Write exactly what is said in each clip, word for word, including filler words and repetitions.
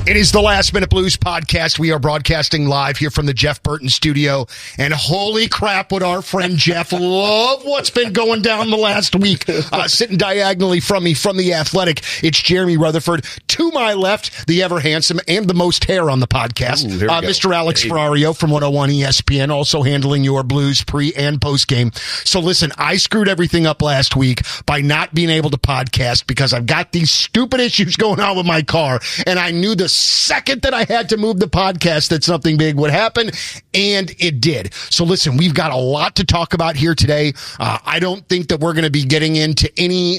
It is the Last Minute Blues podcast. We are broadcasting live here from the Jeff Burton studio. And holy crap, would our friend Jeff love what's been going down the last week. Uh, sitting diagonally from me, from The Athletic, it's Jeremy Rutherford. To my left, the ever handsome and the most hair on the podcast, Ooh, uh, Mister Alex hey. Ferrario from one oh one E S P N, also handling your Blues pre and post game. So listen, I screwed everything up last week by not being able to podcast because I've got these stupid issues going on with my car, and I knew the second that I had to move the podcast that something big would happen, and it did. So listen, we've got a lot to talk about here today. Uh, I don't think that we're going to be getting into any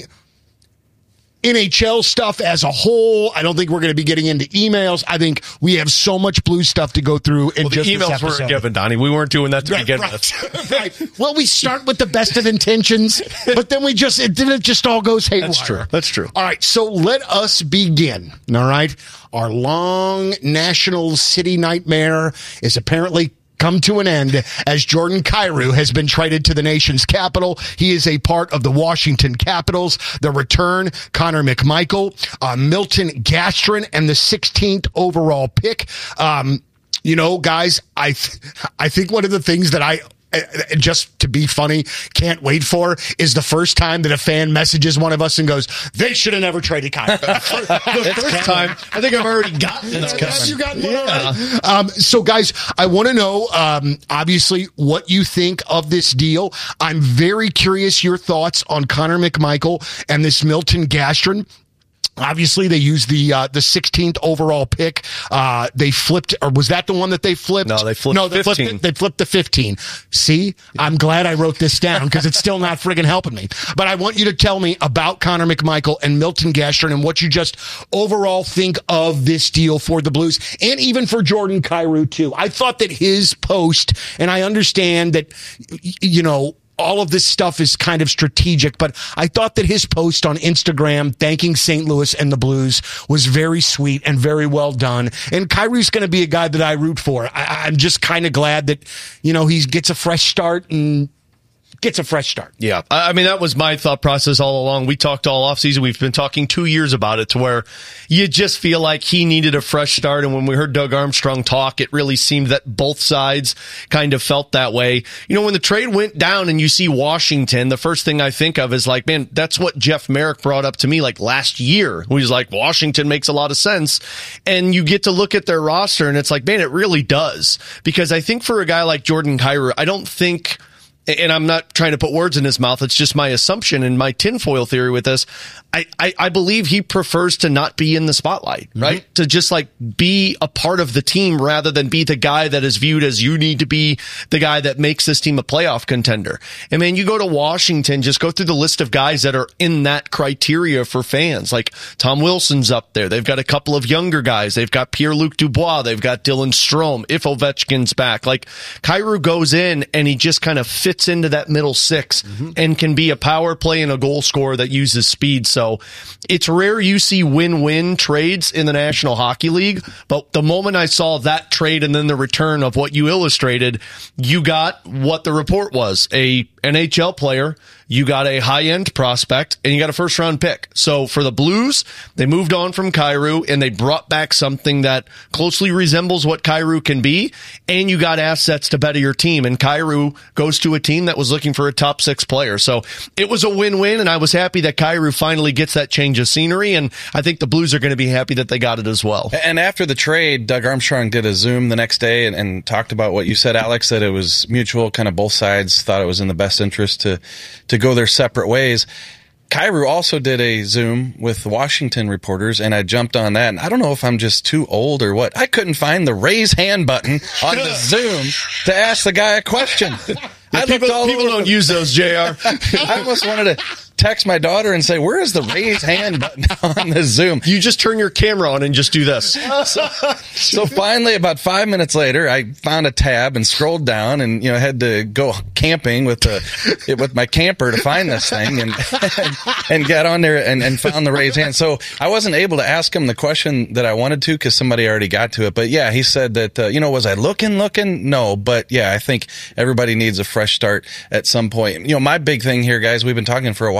N H L stuff as a whole. I don't think we're going to be getting into emails. I think we have so much Blues stuff to go through in well, just the emails weren't given, Donnie. We weren't doing that to right, begin right, with. Right. Well, we start with the best of intentions, but then we just, it didn't just all goes haywire. That's true. That's true. All right. So let us begin. All right. Our long national city nightmare is apparently come to an end as Jordan Kyrou has been traded to the nation's capital. He is a part of the Washington Capitals. The return, Connor McMichael, uh, Milton Gastrin, and the sixteenth overall pick. Um, you know, guys, I th- I think one of the things that I just to be funny, can't wait for is the first time that a fan messages one of us and goes, they should have never traded Kyrou. The first time, I think I've already gotten it. Have you gotten one already? Um, so, guys, I want to know, um, obviously, what you think of this deal. I'm very curious your thoughts on Connor McMichael and this Milton Gastrin. Obviously, they used the uh, the sixteenth overall pick. Uh, they flipped, or was that the one that they flipped? No, they flipped. No, they flipped. It, they flipped the fifteen. See, I'm glad I wrote this down because it's still not friggin' helping me. But I want you to tell me about Connor McMichael and Milton Gastrin and what you just overall think of this deal for the Blues and even for Jordan Kyrou too. I thought that his post, and I understand that, you know, all of this stuff is kind of strategic, but I thought that his post on Instagram thanking Saint Louis and the Blues was very sweet and very well done. And Kyrou's going to be a guy that I root for. I, I'm just kind of glad that, you know, he gets a fresh start and gets a fresh start. Yeah. I mean, that was my thought process all along. We talked all offseason. We've been talking two years about it to where you just feel like he needed a fresh start. And when we heard Doug Armstrong talk, it really seemed that both sides kind of felt that way. You know, when the trade went down and you see Washington, the first thing I think of is like, man, that's what Jeff Merrick brought up to me like last year. He was like, Washington makes a lot of sense. And you get to look at their roster and it's like, man, it really does. Because I think for a guy like Jordan Kyrou, I don't think, and I'm not trying to put words in his mouth, it's just my assumption and my tinfoil theory with this. I, I, I believe he prefers to not be in the spotlight, right? Mm-hmm. To just like be a part of the team rather than be the guy that is viewed as you need to be the guy that makes this team a playoff contender. And man, you go to Washington, just go through the list of guys that are in that criteria for fans. Like Tom Wilson's up there. They've got a couple of younger guys. They've got Pierre-Luc Dubois. They've got Dylan Strome. If Ovechkin's back, like Kyrou goes in and he just kind of fits into that middle six mm-hmm. and can be a power play and a goal scorer that uses speed. So it's rare you see win-win trades in the National Hockey League, but the moment I saw that trade and then the return of what you illustrated, you got what the report was, a N H L player, you got a high-end prospect, and you got a first-round pick. So for the Blues, they moved on from Kyrou, and they brought back something that closely resembles what Kyrou can be, and you got assets to better your team. And Kyrou goes to a team that was looking for a top-six player. So it was a win-win, and I was happy that Kyrou finally gets that change of scenery, and I think the Blues are going to be happy that they got it as well. And after the trade, Doug Armstrong did a Zoom the next day and, and talked about what you said, Alex, that it was mutual, kind of both sides thought it was in the best interest to to go their separate ways. Kyrou also did a Zoom with Washington reporters, and I jumped on that. And I don't know if I'm just too old or what. I couldn't find the raise hand button on the Zoom to ask the guy a question. I people all people don't the, use those, J R. I almost wanted to text my daughter and say, where is the raise hand button on the Zoom? You just turn your camera on and just do this. So, so finally, about five minutes later, I found a tab and scrolled down and, you know, had to go camping with the, with my camper to find this thing and, and, and got on there and, and found the raise hand. So I wasn't able to ask him the question that I wanted to because somebody already got to it. But yeah, he said that, uh, you know, was I looking, looking? No, but yeah, I think everybody needs a fresh start at some point. You know, my big thing here, guys, we've been talking for a while.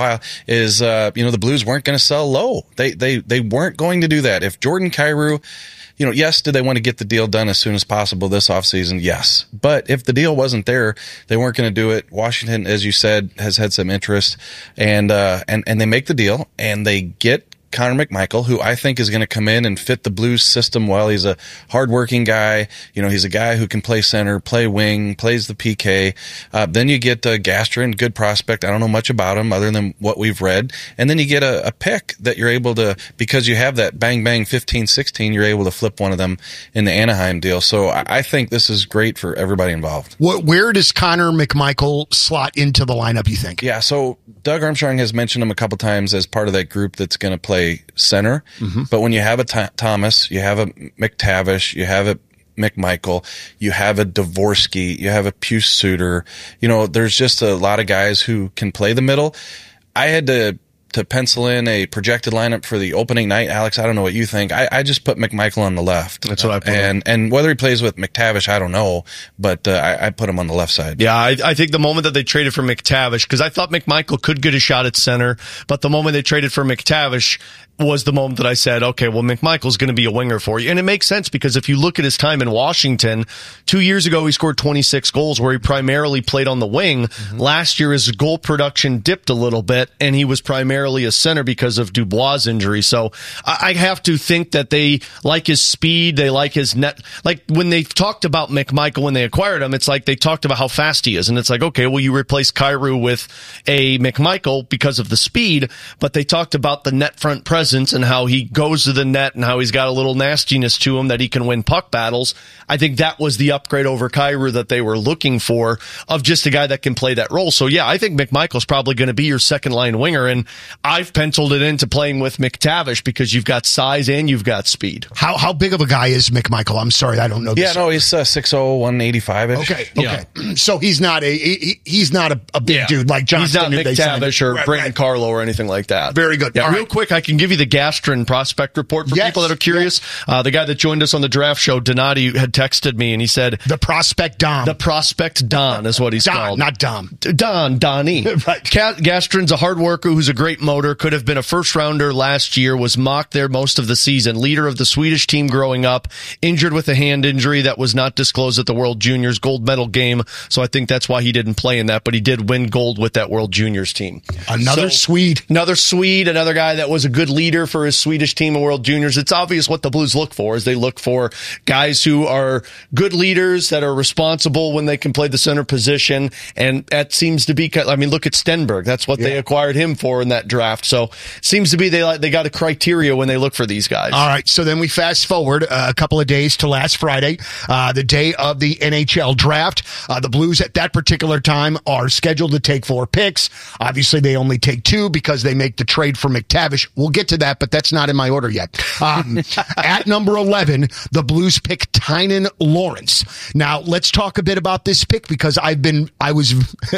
while, is, uh, you know, the Blues weren't going to sell low. They, they, they weren't going to do that. If Jordan Kyrou, you know, yes, did they want to get the deal done as soon as possible this offseason? Yes. But if the deal wasn't there, they weren't going to do it. Washington, as you said, has had some interest, and, uh, and, and they make the deal, and they get Connor McMichael, who I think is going to come in and fit the Blues system well. He's a hardworking guy. You know, he's a guy who can play center, play wing, plays the P K. Uh, then you get uh, Gastrin, good prospect. I don't know much about him other than what we've read. And then you get a, a pick that you're able to, because you have that bang bang fifteen sixteen, you're able to flip one of them in the Anaheim deal. So I, I think this is great for everybody involved. What, where does Connor McMichael slot into the lineup, you think? Yeah, so Doug Armstrong has mentioned him a couple times as part of that group that's going to play center. Mm-hmm. But when you have a Th- Thomas, you have a McTavish, you have a McMichael, you have a Dvorsky, you have a Pius Suter, you know, there's just a lot of guys who can play the middle. I had to to pencil in a projected lineup for the opening night. Alex, I don't know what you think. I, I just put McMichael on the left. That's what I put. And on. and whether he plays with McTavish, I don't know, but uh, I, I put him on the left side. Yeah, I, I think the moment that they traded for McTavish, because I thought McMichael could get a shot at center, but the moment they traded for McTavish was the moment that I said, okay, well, McMichael's going to be a winger for you. And it makes sense because if you look at his time in Washington, two years ago he scored twenty-six goals where he primarily played on the wing. Mm-hmm. Last year his goal production dipped a little bit and he was primarily a center because of Dubois' injury. So I have to think that they like his speed, they like his net. Like when they talked about McMichael when they acquired him, it's like they talked about how fast he is. And it's like, okay, well, you replace Kyrou with a McMichael because of the speed, but they talked about the net front presence and how he goes to the net and how he's got a little nastiness to him that he can win puck battles. I think that was the upgrade over Kyrou that they were looking for, of just a guy that can play that role. So yeah, I think McMichael's probably going to be your second line winger, and I've penciled it into playing with McTavish because you've got size and you've got speed. How how big of a guy is McMichael? I'm sorry, I don't know. Yeah, this. no, he's uh, six oh, one eighty-five-ish. Okay, okay. Yeah. So he's not a he, he's not a, a big yeah. dude like Johnston. He's not McTavish or right, Brandon right. Carlo or anything like that. Very good. Yeah, All real right. quick, I can give you the Gastrin prospect report for yes. people that are curious. Yes. Uh, the guy that joined us on the draft show, Donati, had texted me and he said the prospect Dom. The prospect Don is what he's Don, called. not Dom. Don, Donnie. Right. Gastrin's a hard worker who's a great motor, could have been a first rounder last year, was mocked there most of the season, leader of the Swedish team growing up, injured with a hand injury that was not disclosed at the World Juniors gold medal game. So I think that's why he didn't play in that, but he did win gold with that World Juniors team. Another so, Swede. Another Swede, another guy that was a good leader for his Swedish team in World Juniors. It's obvious what the Blues look for is they look for guys who are good leaders that are responsible when they can play the center position. And that seems to be, I mean, look at Stenberg. That's what yeah. they acquired him for in that draft. So seems to be they like, they got a criteria when they look for these guys. All right. So then we fast forward uh, a couple of days to last Friday, uh, the day of the N H L draft. Uh, the Blues at that particular time are scheduled to take four picks. Obviously they only take two because they make the trade for McTavish. We'll get to that, but that's not in my order yet. Um, at number eleven, the Blues pick Tynan Lawrence. Now let's talk a bit about this pick because I've been, I was,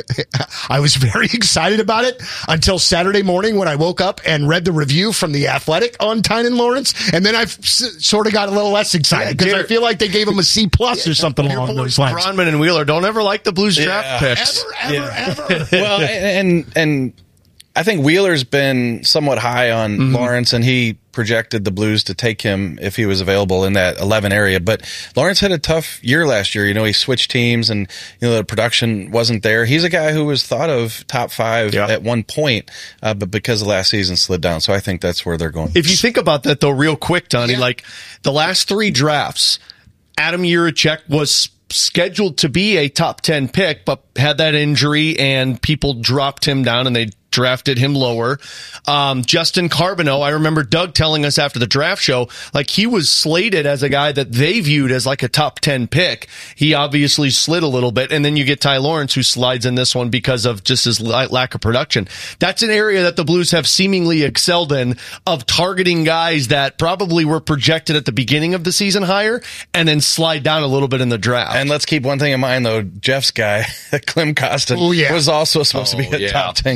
I was very excited about it until Saturday morning when I woke up and read the review from The Athletic on Tynan Lawrence. And then I s- sort of got a little less excited because yeah, I feel like they gave him a C plus or something along those lines. Bronman and Wheeler don't ever like the Blues draft yeah. picks. Ever, ever, yeah. ever. Well, and, and I think Wheeler's been somewhat high on mm-hmm. Lawrence, and he projected the Blues to take him if he was available in that eleven area. But Lawrence had a tough year last year. You know, he switched teams and, you know, the production wasn't there. He's a guy who was thought of top five yeah. at one point, uh, but because of last season slid down. So I think that's where they're going. If you think about that, though, real quick, Donnie, yeah. like the last three drafts, Adam Jiricek was scheduled to be a top ten pick, but had that injury and people dropped him down and they drafted him lower. Um, Justin Carbonneau, I remember Doug telling us after the draft show, like he was slated as a guy that they viewed as like a top ten pick. He obviously slid a little bit. And then you get Ty Lawrence, who slides in this one because of just his lack of production. That's an area that the Blues have seemingly excelled in, of targeting guys that probably were projected at the beginning of the season higher and then slide down a little bit in the draft. And let's keep one thing in mind, though. Jeff's guy, Klim Kostin, oh, yeah. was also supposed oh, to be a yeah. top ten guy. Yeah.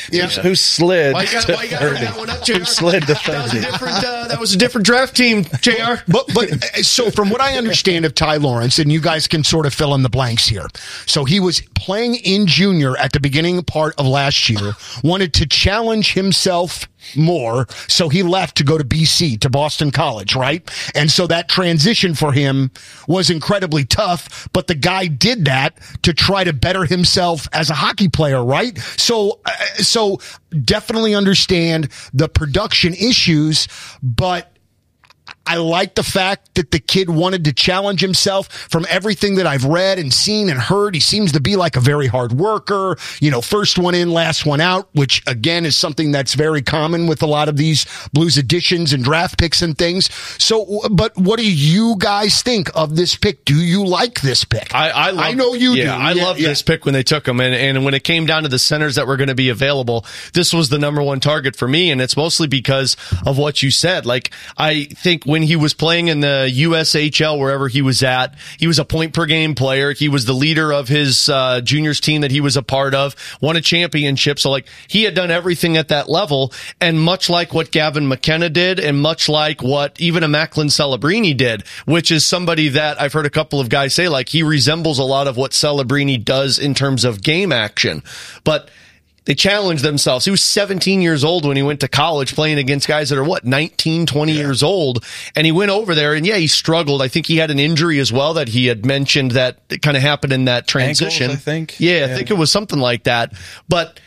Yeah. Who slid Why you got, to why you got thirty? that one up, J R? Who slid to That was a thirty? different, uh, that was a different draft team, J R. But but uh, so from what I understand of Ty Lawrence, and you guys can sort of fill in the blanks here. So he was playing in junior at the beginning part of last year, wanted to challenge himself more, so he left to go to B C, to Boston College, right? And so that transition for him was incredibly tough, but the guy did that to try to better himself as a hockey player, right? So uh, so definitely understand the production issues, but I like the fact that the kid wanted to challenge himself. From everything that I've read and seen and heard, he seems to be like a very hard worker, you know, first one in, last one out, which again is something that's very common with a lot of these Blues additions and draft picks and things. So, but what do you guys think of this pick? Do you like this pick? I, I, love, I know you yeah, do. I Yeah, love yeah. this pick when they took him. And, and when it came down to the centers that were going to be available, this was the number one target for me. And it's mostly because of what you said. Like, I think when he was playing in the U S H L, wherever he was at, he was a point per game player. He was the leader of his uh, juniors team that he was a part of, won a championship. So like he had done everything at that level. And much like what Gavin McKenna did, and much like what even a Macklin Celebrini did, which is somebody that I've heard a couple of guys say, like he resembles a lot of what Celebrini does in terms of game action. But they challenged themselves. He was seventeen years old when he went to college, playing against guys that are, what, nineteen, twenty yeah. years old. And he went over there, and yeah, he struggled. I think he had an injury as well that he had mentioned that kind of happened in that transition. Ankles, I think. Yeah, yeah, I think it was something like that. But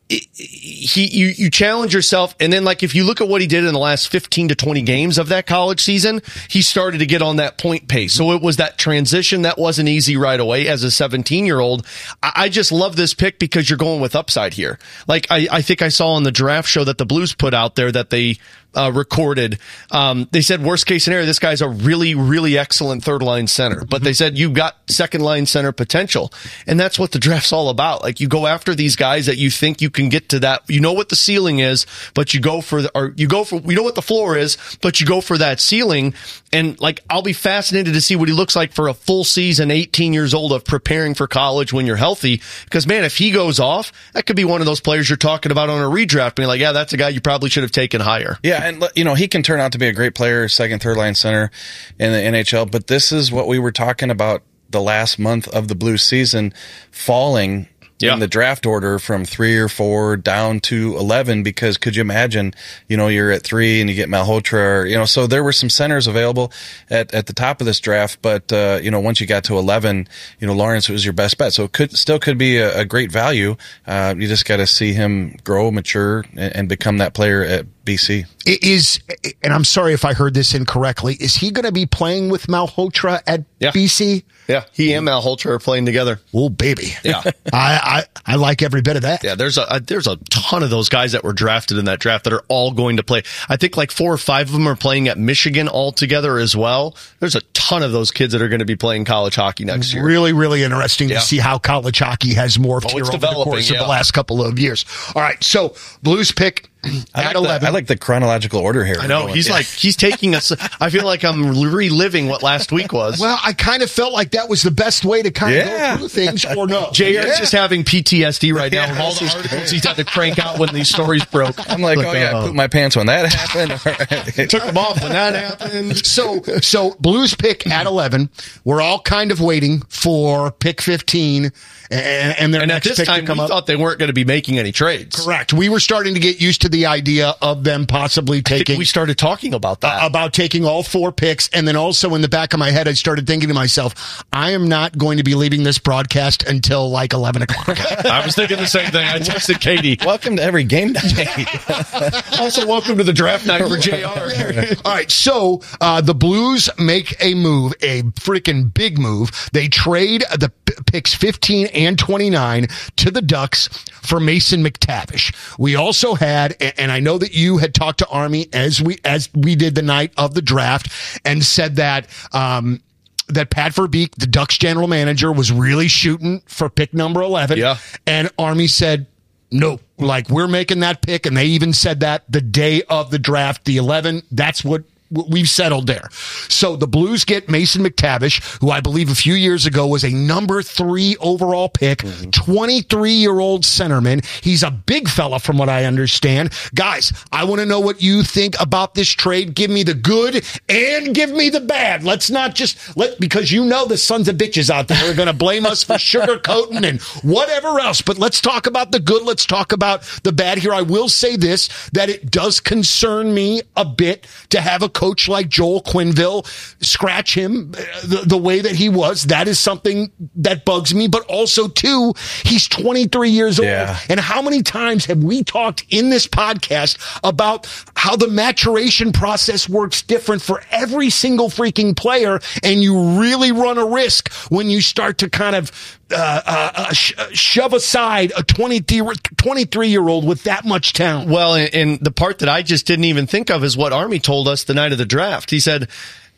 he, you, you challenge yourself. And then, like, if you look at what he did in the last fifteen to twenty games of that college season, he started to get on that point pace. So it was that transition that wasn't easy right away as a seventeen year old. I, I just love this pick because you're going with upside here. Like, I, I think I saw on the draft show that the Blues put out there that they, Uh, recorded. Um, they said worst case scenario, this guy's a really, really excellent third line center, but they said you've got second line center potential. And that's what the draft's all about. Like you go after these guys that you think you can get to that, you know what the ceiling is, but you go for the, or you go for, you know what the floor is, but you go for that ceiling. And like, I'll be fascinated to see what he looks like for a full season, eighteen years old of preparing for college when you're healthy. Because man, if he goes off, that could be one of those players you're talking about on a redraft, being like, yeah, that's a guy you probably should have taken higher. Yeah. And, you know, he can turn out to be a great player, second, third line center in the N H L. But this is what we were talking about the last month of the Blues season, falling yeah. in the draft order from three or four down to eleven. Because could you imagine, you know, you're at three and you get Malhotra, or, you know, so there were some centers available at, at the top of this draft. But, uh, you know, once you got to eleven, you know, Lawrence was your best bet. So it could still could be a, a great value. Uh, you just got to see him grow, mature, and, and become that player at B C. It is, and I'm sorry if I heard this incorrectly, is he going to be playing with Malhotra at yeah. B C? Yeah, he and Malhotra are playing together. Oh, baby. Yeah. I, I I like every bit of that. Yeah, there's a, a there's a ton of those guys that were drafted in that draft that are all going to play. I think like four or five of them are playing at Michigan altogether as well. There's a ton of those kids that are going to be playing college hockey next year. Really, really interesting yeah. to see how college hockey has morphed oh, here over the course yeah. of the last couple of years. All right, so Blues pick I at like eleven. The, I like the chronological order here. I know. He's yeah. like, he's taking us. I feel like I'm reliving what last week was. Well, I kind of felt like that was the best way to kind of yeah. go through things, or no. J R's yeah. just having P T S D right now yeah, with all the articles he's had to crank out when these stories broke. I'm like, like oh yeah, uh, I pooped my pants when that happened. Took them off when that happened. So, so Blues pick at eleven. We're all kind of waiting for pick fifteen. And, and, their and at next this pick time, to come we up. thought they weren't going to be making any trades. Correct. We were starting to get used to the idea of them possibly taking. I think we started talking about that. Uh, about taking all four picks. And then also in the back of my head, I started thinking to myself, I am not going to be leaving this broadcast until like eleven o'clock. I was thinking the same thing. I texted Katie. Welcome to every game day. Also, welcome to the draft night for J R. All right. So uh, the Blues make a move, a freaking big move. They trade the p- picks fifteen and twenty-nine to the Ducks for Mason McTavish. We also had, and I know that you had talked to Army as we as we did the night of the draft, and said that um, that Pat Verbeek, the Ducks general manager, was really shooting for pick number eleven. Yeah. And Army said, no, like we're making that pick, and they even said that the day of the draft, the eleven. That's what we've settled there. So the Blues get Mason McTavish, who I believe a few years ago was a number three overall pick, mm-hmm. twenty-three-year-old centerman. He's a big fella from what I understand. Guys, I want to know what you think about this trade. Give me the good and give me the bad. Let's not just let, because you know the sons of bitches out there are going to blame us for sugarcoating and whatever else. But let's talk about the good. Let's talk about the bad here. I will say this, that it does concern me a bit to have a coach like Joel Quenneville scratch him the, the way that he was. That is something that bugs me. But also, too, he's twenty-three years old. Yeah. And how many times have we talked in this podcast about how the maturation process works different for every single freaking player, and you really run a risk when you start to kind of uh, uh, uh, sh- shove aside a twenty-three-year-old with that much talent. Well, and the part that I just didn't even think of is what Army told us the night of the draft. He said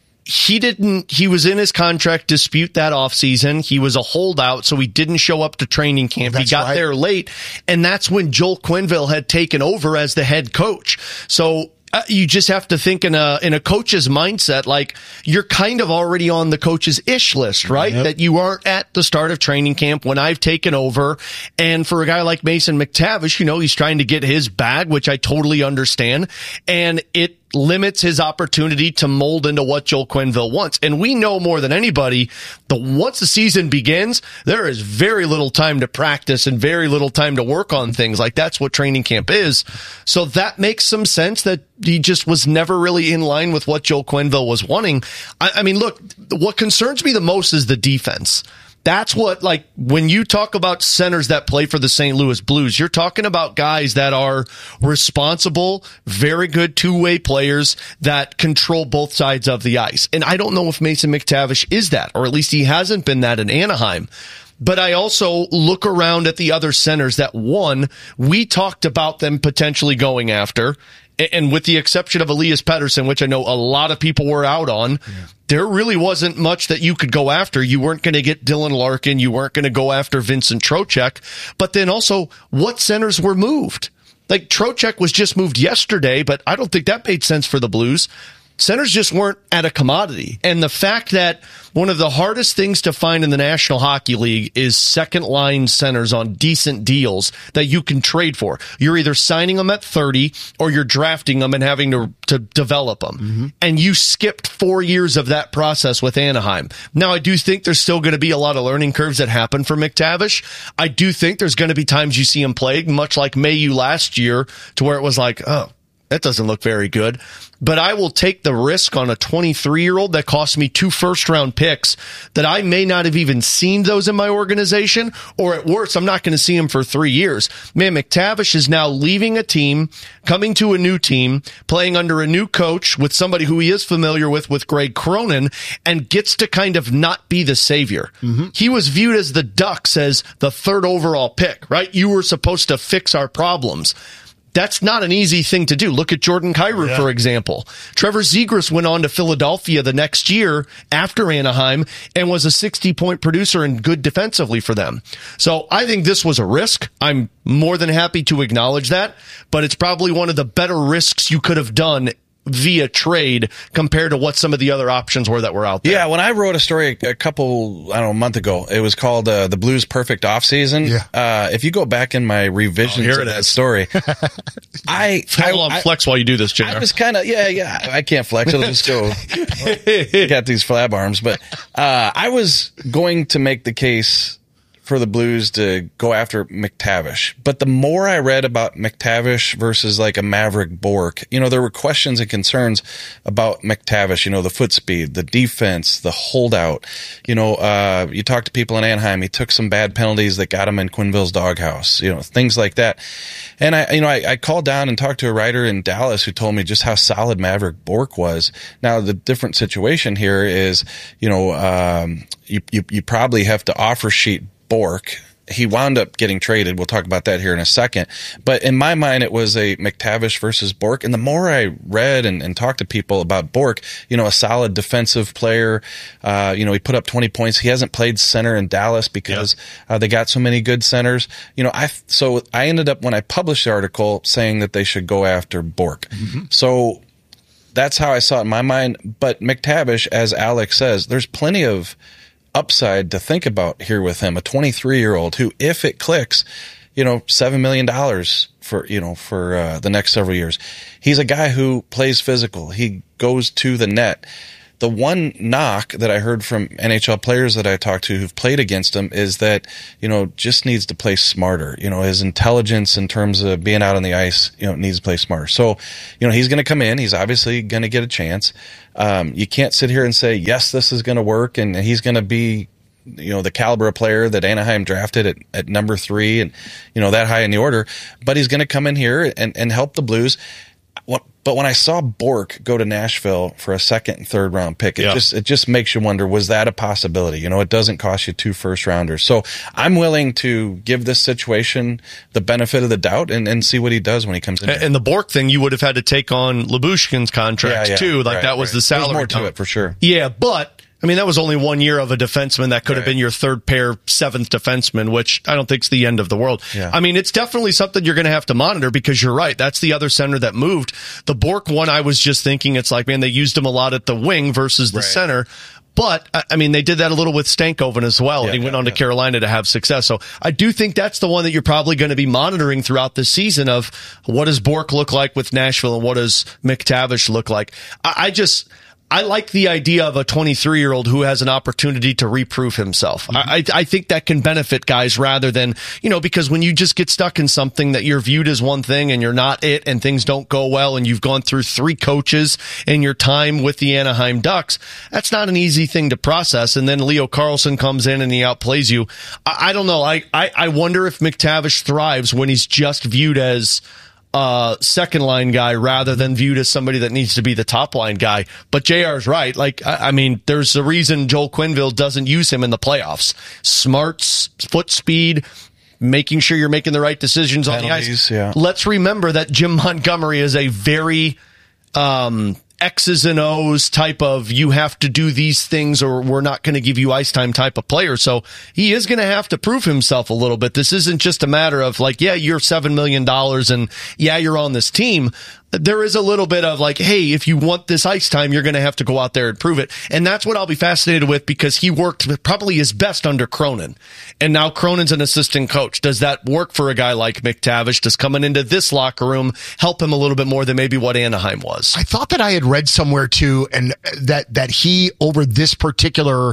he didn't, he was in his contract dispute that offseason. He was a holdout, so he didn't show up to training camp. That's he got right. there late, and that's when Joel Quenneville had taken over as the head coach. So Uh, you just have to think in a in a coach's mindset, like you're kind of already on the coach's ish list, right? Yep. That you aren't at the start of training camp when I've taken over. And for a guy like Mason McTavish, you know, he's trying to get his bag, which I totally understand. And it limits his opportunity to mold into what Joel Quenneville wants. And we know more than anybody, the once the season begins, there is very little time to practice and very little time to work on things. Like that's what training camp is. So that makes some sense that he just was never really in line with what Joel Quenneville was wanting. I, I mean, look, what concerns me the most is the defense. That's what, like, when you talk about centers that play for the Saint Louis Blues, you're talking about guys that are responsible, very good two-way players that control both sides of the ice. And I don't know if Mason McTavish is that, or at least he hasn't been that in Anaheim. But I also look around at the other centers that, one, we talked about them potentially going after. And with the exception of Elias Pettersson, which I know a lot of people were out on, yeah. there really wasn't much that you could go after. You weren't going to get Dylan Larkin. You weren't going to go after Vincent Trocheck. But then also, what centers were moved? Like, Trocheck was just moved yesterday, but I don't think that made sense for the Blues. Centers just weren't at a commodity. And the fact that one of the hardest things to find in the National Hockey League is second-line centers on decent deals that you can trade for. You're either signing them at thirty or you're drafting them and having to, to develop them. Mm-hmm. And you skipped four years of that process with Anaheim. Now, I do think there's still going to be a lot of learning curves that happen for McTavish. I do think there's going to be times you see him play, much like Mayu last year, to where it was like, oh, that doesn't look very good. But I will take the risk on a twenty-three-year-old that cost me two first-round picks that I may not have even seen those in my organization, or at worst, I'm not going to see him for three years. Man, McTavish is now leaving a team, coming to a new team, playing under a new coach with somebody who he is familiar with, with Greg Cronin, and gets to kind of not be the savior. Mm-hmm. He was viewed as the Ducks as the third overall pick, right? You were supposed to fix our problems. That's not an easy thing to do. Look at Jordan Kyrou, yeah. for example. Trevor Zegras went on to Philadelphia the next year after Anaheim and was a sixty-point producer and good defensively for them. So I think this was a risk. I'm more than happy to acknowledge that, but it's probably one of the better risks you could have done via trade compared to what some of the other options were that were out there. Yeah, when I wrote a story a couple, I don't know, a month ago, it was called uh, The Blues Perfect Offseason. Yeah. Uh, if you go back in my revisions oh, of that story, I... Hold on, I, flex while you do this, J R. I was kind of, yeah, yeah, I can't flex. It'll just go, got these flab arms. But uh, I was going to make the case for the Blues to go after McTavish. But the more I read about McTavish versus like a Maverick Bourque, you know, there were questions and concerns about McTavish, you know, the foot speed, the defense, the holdout. You know, uh, you talk to people in Anaheim, he took some bad penalties that got him in Quenneville's doghouse, you know, things like that. And I, you know, I, I called down and talked to a writer in Dallas who told me just how solid Maverick Bourque was. Now, the different situation here is, you know, um, you, you, you probably have to offer sheet Bourque. He wound up getting traded. We'll talk about that here in a second. But in my mind, it was a McTavish versus Bourque. And the more I read and, and talked to people about Bourque, you know, a solid defensive player, uh, you know, he put up twenty points. He hasn't played center in Dallas because yep. uh, they got so many good centers. You know, I so I ended up, when I published the article, saying that they should go after Bourque. Mm-hmm. So that's how I saw it in my mind. But McTavish, as Alex says, there's plenty of upside to think about here with him, a twenty-three year old who, if it clicks, you know, seven million dollars for, you know, for uh, the next several years. He's a guy who plays physical. He goes to the net. The one knock that I heard from N H L players that I talked to who've played against him is that, you know, just needs to play smarter. You know, his intelligence in terms of being out on the ice, you know, needs to play smarter. So, you know, he's going to come in. He's obviously going to get a chance. Um, you can't sit here and say, yes, this is going to work, and he's going to be, you know, the caliber of player that Anaheim drafted at, at number three and, you know, that high in the order. But he's going to come in here and, and help the Blues. What, but when I saw Bourque go to Nashville for a second and third round pick, it yeah. just it just makes you wonder, was that a possibility? You know, it doesn't cost you two first rounders. So I'm willing to give this situation the benefit of the doubt and, and see what he does when he comes in. And, and the Bourque thing, you would have had to take on Lyubushkin's contract yeah, yeah, too. Like right, that was right. the salary. There's more to it for sure. Yeah, but I mean, that was only one year of a defenseman that could have right. been your third pair, seventh defenseman, which I don't think is the end of the world. Yeah. I mean, it's definitely something you're going to have to monitor because you're right. That's the other center that moved. The Bourque one, I was just thinking it's like, man, they used him a lot at the wing versus the right. center. But, I mean, they did that a little with Stankoven as well. Yeah, and he went yeah, on to yeah. Carolina to have success. So I do think that's the one that you're probably going to be monitoring throughout the season of what does Bourque look like with Nashville and what does McTavish look like. I, I just... I like the idea of a twenty-three year old who has an opportunity to reprove himself. Mm-hmm. I, I think that can benefit guys rather than, you know, because when you just get stuck in something that you're viewed as one thing and you're not it and things don't go well and you've gone through three coaches in your time with the Anaheim Ducks, that's not an easy thing to process. And then Leo Carlsson comes in and he outplays you. I, I don't know. I, I, I wonder if McTavish thrives when he's just viewed as uh, second line guy rather than viewed as somebody that needs to be the top line guy. But J R's right. Like, I, I mean, there's a reason Joel Quenneville doesn't use him in the playoffs. Smarts, foot speed, making sure you're making the right decisions on Penalties, the ice. Yeah. Let's remember that Jim Montgomery is a very, um, X's and O's type of, you have to do these things or we're not going to give you ice time type of player. So he is going to have to prove himself a little bit. This isn't just a matter of like, yeah, you're seven million dollars and yeah, you're on this team. There is a little bit of like, hey, if you want this ice time, you're going to have to go out there and prove it. And that's what I'll be fascinated with because he worked probably his best under Cronin. And now Cronin's an assistant coach. Does that work for a guy like McTavish? Does coming into this locker room help him a little bit more than maybe what Anaheim was? I thought that I had read somewhere too, and that, that he, over this particular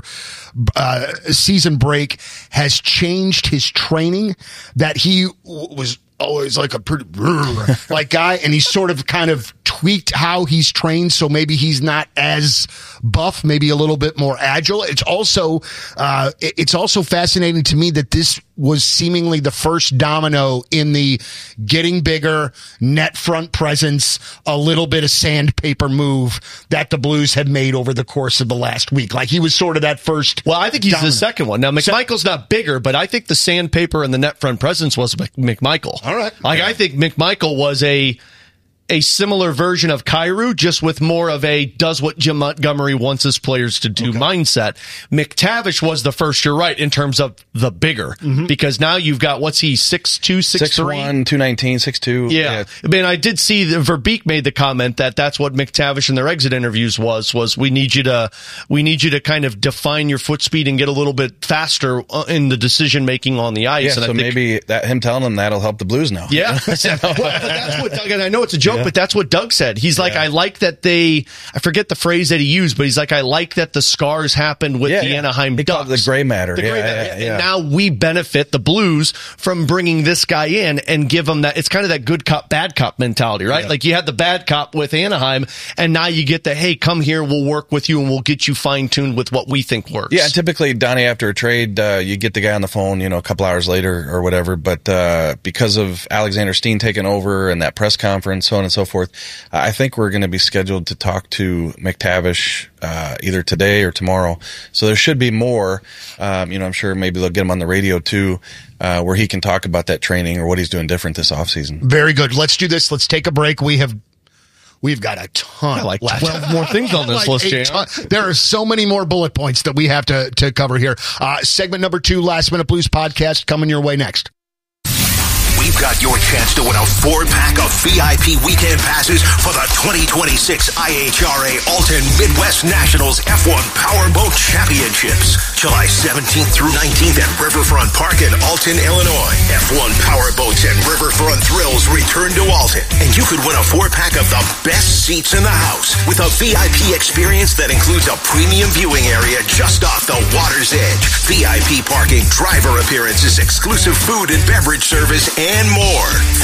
uh, season break, has changed his training, that he w- was always like a pretty like guy, and he's sort of kind of tweaked how he's trained, so maybe he's not as buff, maybe a little bit more agile. It's also uh it's also fascinating to me that this was seemingly the first domino in the getting bigger, net front presence, a little bit of sandpaper move that the Blues have made over the course of the last week. Like he was sort of that first. Well, I think he's domino. the second one. Now, McMichael's not bigger, but I think the sandpaper and the net front presence was McMichael. All right. Like, I think McMichael was a a similar version of Kyrou, just with more of a does what Jim Montgomery wants his players to do okay. mindset. McTavish was the first, you're right, in terms of the bigger, mm-hmm. because now you've got, what's he, six two, six three? six one, two nineteen, six two. Yeah. yeah. I mean, I did see that Verbeek made the comment that that's what McTavish in their exit interviews was, was we need you to, we need you to kind of define your foot speed and get a little bit faster in the decision making on the ice. Yeah, and so I think, maybe that him telling them that'll help the Blues now. Yeah. well, but that's what Doug, and I know it's a joke, yeah. but that's what Doug said. He's like, yeah. I like that they, I forget the phrase that he used, but he's like, I like that the scars happened with yeah, the yeah. Anaheim he Ducks. The gray matter. The yeah, gray yeah, matter. yeah, And yeah. now we benefit the Blues from bringing this guy in and give him that. It's kind of that good cop, bad cop mentality, right? Yeah. Like you had the bad cop with Anaheim, and now you get the, hey, come here, we'll work with you and we'll get you fine tuned with what we think works. Yeah, typically, Donnie, after a trade, uh, you get the guy on the phone, you know, a couple hours later or whatever. But uh, because of Alexander Steen taking over and that press conference, so on and so forth, I think we're going to be scheduled to talk to McTavish uh, either today or tomorrow. So there should be more. Um, you know, I'm sure maybe they'll get him on the radio too, uh, where he can talk about that training or what he's doing different this offseason. Very good. Let's do this. Let's take a break. We have We've got a ton. Yeah, like left. twelve more things on this like list, J R. There are so many more bullet points that we have to, to cover here. Uh, segment number two, Last Minute Blues podcast, coming your way next. We've got your chance to win a four-pack of V I P weekend passes for the twenty twenty-six I H R A Alton Midwest Nationals F one Powerboat Championships, July seventeenth through nineteenth at Riverfront Park in Alton, Illinois. F one Powerboats and Riverfront Thrills return to Alton, and you could win a four-pack of the best seats in the house with a V I P experience that includes a premium viewing area just off the water's edge, V I P parking, driver appearances, exclusive food and beverage service, and more.